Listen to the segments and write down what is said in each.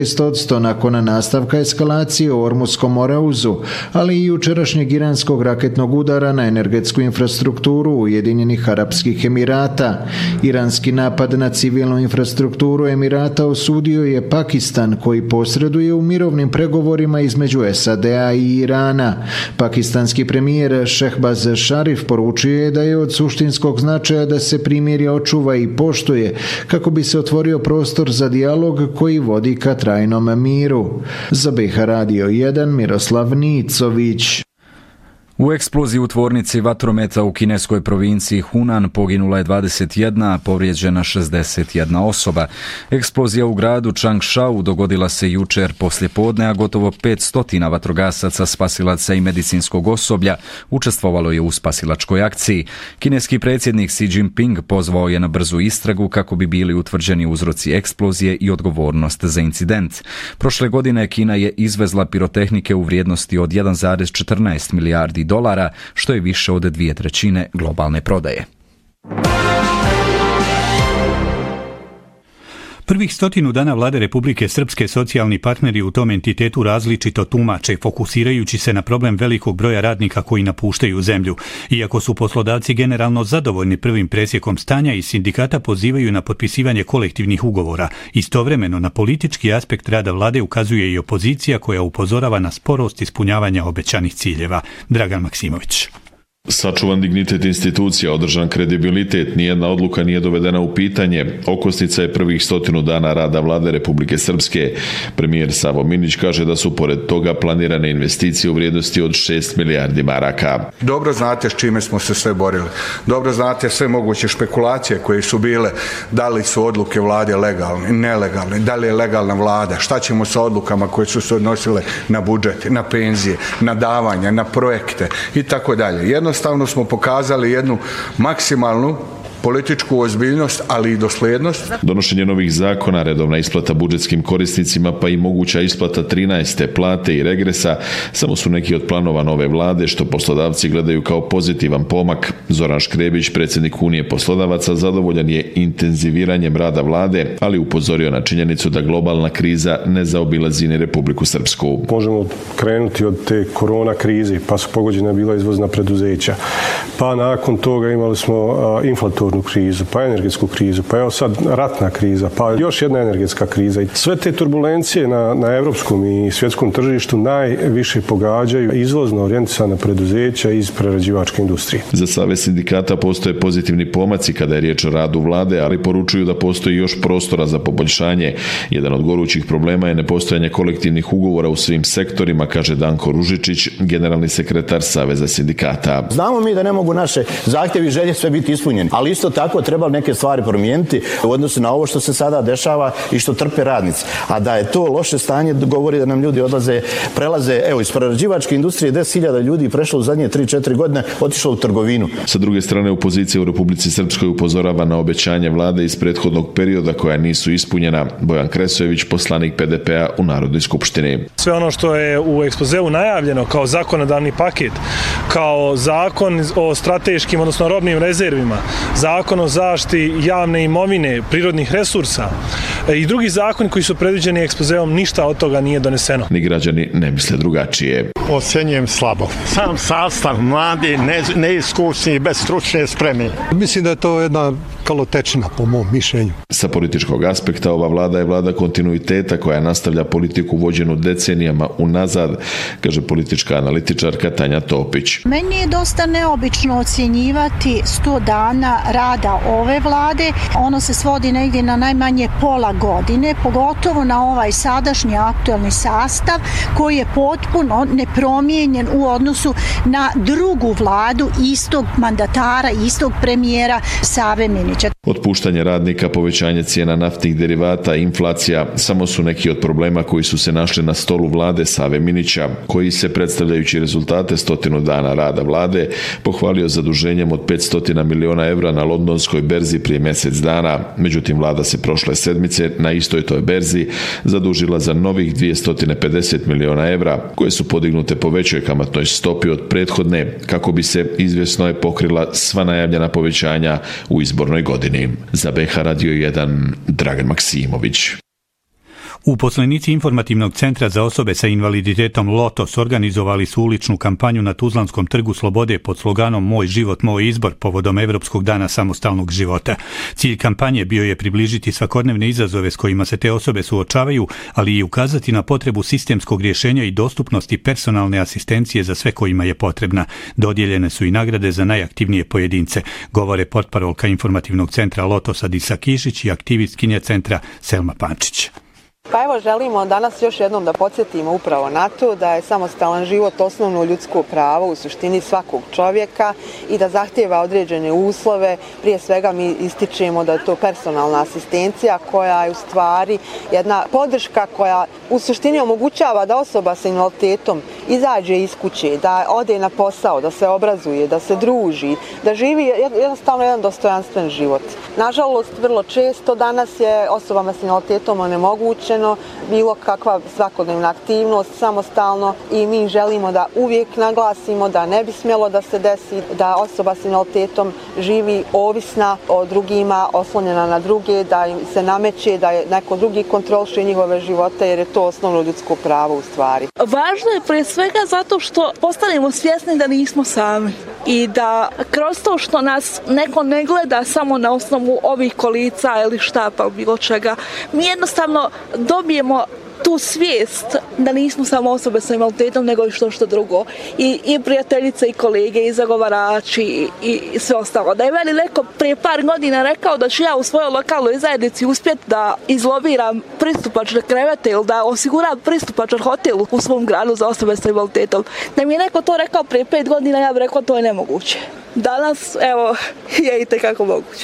6% nakon nastavka eskalacije u Ormuskom moreuzu, ali i jučerašnjeg iranskog raketnog udara na energetsku infrastrukturu Ujedinjenih Arapskih Emirata. Iranski napad na civilnu infrastrukturu Emirata osudio je Pakistan, koji posreduje u mirovnim pregovorima između SAD-a i Irana. Pakistanski premijer Šehbaz Šarif poručio je da je od suštinskog značaja da se primirje očuva i poštuje, kako bi se otvorio prostor za dijalog koji vodi ka trajnom miru. Za BiH Radio 1 Miroslav Nicović. U eksploziji u tvornici vatrometa u kineskoj provinciji Hunan poginula je 21, a povrijeđena 61 osoba. Eksplozija u gradu Čangšau dogodila se jučer poslijepodne, a gotovo 500 vatrogasaca, spasilaca i medicinskog osoblja učestvovalo je u spasilačkoj akciji. Kineski predsjednik Xi Jinping pozvao je na brzu istragu kako bi bili utvrđeni uzroci eksplozije i odgovornost za incident. Prošle godine Kina je izvezla pirotehnike u vrijednosti od 1,14 milijardi dolara, što je više od 2/3 globalne prodaje. Prvih 100 dana vlade Republike Srpske socijalni partneri u tom entitetu različito tumače, fokusirajući se na problem velikog broja radnika koji napuštaju zemlju. Iako su poslodavci generalno zadovoljni prvim presjekom stanja i sindikata pozivaju na potpisivanje kolektivnih ugovora, istovremeno na politički aspekt rada vlade ukazuje i opozicija koja upozorava na sporost ispunjavanja obećanih ciljeva. Dragan Maksimović. Sačuvan dignitet institucija, održan kredibilitet, nijedna odluka nije dovedena u pitanje. Okosnica je prvih 100 dana rada vlade Republike Srpske. Premijer Savo Minić kaže da su pored toga planirane investicije u vrijednosti od 6 milijardi maraka. Dobro znate s čime smo se sve borili. Dobro znate sve moguće špekulacije koje su bile, da li su odluke vlade legalne, nelegalne, da li je legalna vlada, šta ćemo sa odlukama koje su se odnosile na budžet, na penzije, na davanja, na projekte i tako dalje. Jednostavno smo pokazali jednu maksimalnu političku ozbiljnost, ali i doslednost. Donošenje novih zakona, redovna isplata budžetskim korisnicima, pa i moguća isplata 13. plate i regresa samo su neki od planova nove vlade, što poslodavci gledaju kao pozitivan pomak. Zoran Škrebić, predsjednik Unije poslodavaca, zadovoljan je intenziviranjem rada vlade, ali upozorio na činjenicu da globalna kriza ne zaobilazi ni Republiku Srpsku. Možemo krenuti od te korona krize, pa su pogođena bila izvozna preduzeća, pa nakon toga imali smo inflatornu krizu, pa energetsku krizu, pa evo sad ratna kriza, pa još jedna energetska kriza. Sve te turbulencije na evropskom i svjetskom tržištu najviše pogađaju izvozno orijentisana preduzeća iz prerađivačke industrije. Za Savez sindikata postoje pozitivni pomaci kada je riječ o radu vlade, ali poručuju da postoji još prostora za poboljšanje. Jedan od gorućih problema je nepostojanje kolektivnih ugovora u svim sektorima, kaže Danko Ružičić, generalni sekretar Saveza sindikata. Znamo mi da ne mogu naše zahtjevi i želje sve biti ispunjeni, ali isto tako treba neke stvari promijeniti u odnosu na ovo što se sada dešava i što trpe radnici. A da je to loše stanje govori da nam ljudi prelaze, evo, iz prerađivačke industrije 10.000 ljudi prešlo u zadnje 3-4 godine, otišlo u trgovinu. Sa druge strane, opozicija u Republici Srpskoj upozorava na obećanje vlade iz prethodnog perioda koja nisu ispunjena. Bojan Kresojević, poslanik PDP-a u Narodnoj skupštini. Sve ono što je u ekspozeu najavljeno kao zakonodavni paket, kao zakon o strateškim, odnosno robnim rezervima, zakon o zaštiti javne imovine, prirodnih resursa i drugi zakoni koji su predviđeni ekspozeom, ništa od toga nije doneseno. Ni građani ne misle drugačije. Ocenjujem slabo. Sam sastav mladi, neiskusni, bez stručne spreme. Mislim da je to jedna kalotečina po mom mišljenju. Sa političkog aspekta ova vlada je vlada kontinuiteta koja nastavlja politiku vođenu decenijama unazad, kaže politička analitičarka Tanja Topić. Meni je dosta neobično ocjenjivati 100 dana rada ove vlade. Ono se svodi negdje na najmanje pola godine, pogotovo na ovaj sadašnji aktualni sastav koji je potpuno nepromijenjen u odnosu na drugu vladu istog mandatara, istog premijera Save Minića. Otpuštanje radnika, povećanje cijena naftnih derivata, inflacija samo su neki od problema koji su se našli na stolu vlade Save Minića, koji se, predstavljajući rezultate 100 dana rada vlade, pohvalio zaduženjem od 500 miliona evra na londonskoj berzi prije mjesec dana. Međutim, vlada se prošle sedmice na istoj toj berzi zadužila za novih 250 miliona evra, koje su podignute po većoj kamatnoj stopi od prethodne, kako bi se izvjesno pokrila sva najavljena povećanja u izbornoj godini. Za BiH Radio 1 Dragan Maksimović. Uposlenici Informativnog centra za osobe sa invaliditetom Lotos organizovali su uličnu kampanju na Tuzlanskom trgu Slobode pod sloganom Moj život, moj izbor povodom Evropskog dana samostalnog života. Cilj kampanje bio je približiti svakodnevne izazove s kojima se te osobe suočavaju, ali i ukazati na potrebu sistemskog rješenja i dostupnosti personalne asistencije za sve kojima je potrebna. Dodijeljene su i nagrade za najaktivnije pojedince, govore portparolka Informativnog centra Lotos Adisa Kišić i aktivistkinja centra Selma Pančić. Pa evo, želimo danas još jednom da podsjetimo upravo na to da je samostalan život osnovno ljudsko pravo u suštini svakog čovjeka i da zahtijeva određene uslove. Prije svega mi ističemo da je to personalna asistencija koja je u stvari jedna podrška koja u suštini omogućava da osoba sa invaliditetom izađe iz kuće, da ode na posao, da se obrazuje, da se druži, da živi jednostavno jedan dostojanstven život. Nažalost, vrlo često danas je osobama s invaliditetom onemogućeno bilo kakva svakodnevna aktivnost samostalno i mi želimo da uvijek naglasimo da ne bi smjelo da se desi da osoba s invaliditetom živi ovisna o drugima, oslonjena na druge, da im se nameće, da je neko drugi kontroliše njihove živote jer je to osnovno ljudsko pravo u stvari. Važno je prije svega zato što postanemo svjesni da nismo sami i da kroz to što nas neko ne gleda samo na osnovu ovih kolica ili štapa ili bilo čega, mi jednostavno dobijemo tu svijest da nismo samo osobe sa invaliditetom nego i što drugo. I prijateljice i kolege i zagovarači i sve ostalo. Da je meni neko prije par godina rekao da ću ja u svojoj lokalnoj zajednici uspjeti da izlobiram pristupačne krevete ili da osiguram pristupačan hotel u svom gradu za osobe sa invaliditetom. Da mi je neko to rekao prije 5 godina, ja bih rekao to je nemoguće. Danas, evo, je itekako moguće.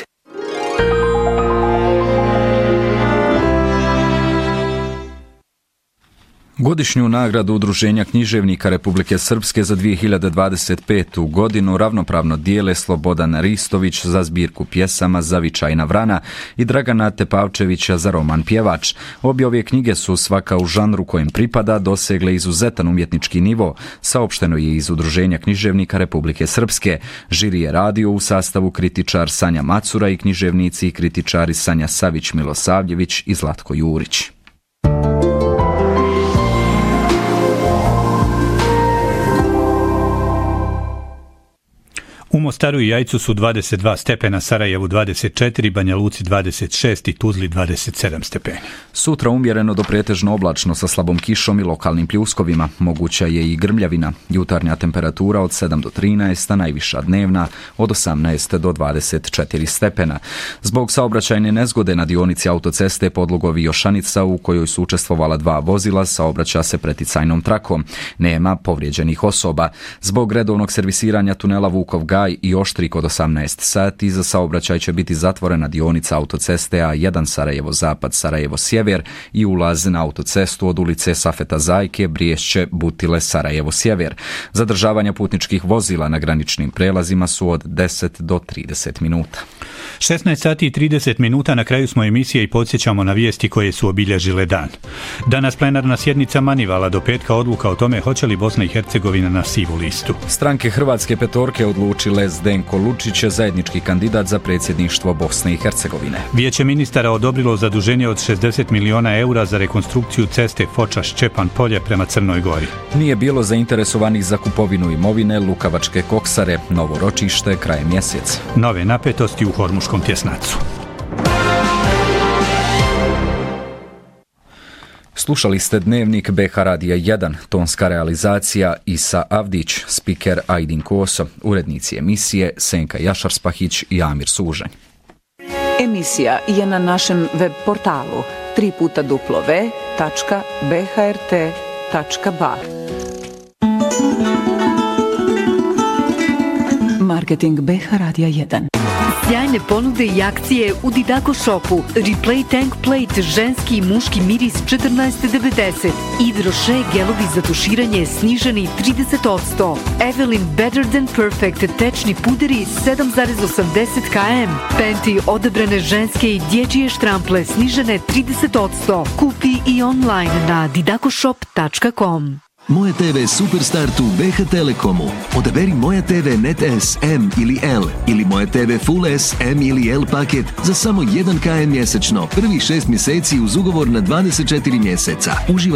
Godišnju nagradu Udruženja književnika Republike Srpske za 2025. godinu ravnopravno dijele Slobodan Ristović za zbirku pjesama Zavičajna vrana i Dragana Tepavčevića za roman Pjevač. Obje ove knjige su svaka u žanru kojem pripada dosegle izuzetan umjetnički nivo, saopšteno je iz Udruženja književnika Republike Srpske. Žiri je radio u sastavu kritičar Sanja Macura i književnici i kritičari Sanja Savić-Milosavljević i Zlatko Jurić. U Mostaru i Jajcu su 22 stepena, Sarajevu 24, Banja Luci 26 i Tuzli 27 stepeni. Sutra umjereno do pretežno oblačno sa slabom kišom i lokalnim pljuskovima. Moguća je i grmljavina. Jutarnja temperatura od 7 do 13, a najviša dnevna od 18 do 24 stepena. Zbog saobraćajne nezgode na dionici autoceste Podlugovi-Jošanica u kojoj su učestvovala 2 vozila saobraća se preticajnom trakom. Nema povrijeđenih osoba. Zbog redovnog servisiranja tunela Vukov Gaj i Oštrik od 18 sati za saobraćaj će biti zatvorena dionica autoceste A1 Sarajevo-Zapad Sarajevo-Sjever i ulaz na autocestu od ulice Safeta Zajke, Briješće, Butile, Sarajevo-Sjever. Zadržavanja putničkih vozila na graničnim prelazima su od 10 do 30 minuta. 16 sati i 30 minuta, na kraju smo emisije i podsjećamo na vijesti koje su obilježile dan. Danas plenarna sjednica Manivala, do petka odluka o tome hoće li Bosna i Hercegovina na sivu listu. Stranke Hrvatske petorke odlučile Zdenko Lučić je zajednički kandidat za predsjedništvo Bosne i Hercegovine. Vijeće ministara odobrilo zaduženje od 60 miliona eura za rekonstrukciju ceste Foča-Šćepan polje prema Crnoj Gori. Nije bilo zainteresovanih za kupovinu imovine Lukavačke koksare, novo ročište krajem mjeseca. Nove napetosti u Hormuškom tjesnacu. Slušali ste dnevnik BH Radija 1, tonska realizacija Isa Avdić, spiker Ajdin Koso, urednici emisije Senka Jašar-Spahić i Amir Sužanj. Emisija je na našem web portalu www.bhrt.ba. Marketing BH Radija 1. Sjajne ponude i akcije u Didako Shopu. Replay Tank Plate, ženski i muški miris 14,90. Yves Rocher gelovi za tuširanje sniženi 30%. Evelyn Better Than Perfect tečni puderi 7,80 km. Penti odabrane ženske i dječje štrample snižene 30%. Kupi i online na didakoshop.com. Moje TV Superstartu BH Telekomu. Odaberi Moja TV Net S, M ili L ili Moja TV Full S, M ili L paket za samo 1 km mjesečno. Prvih 6 mjeseci uz ugovor na 24 mjeseca. Uživaj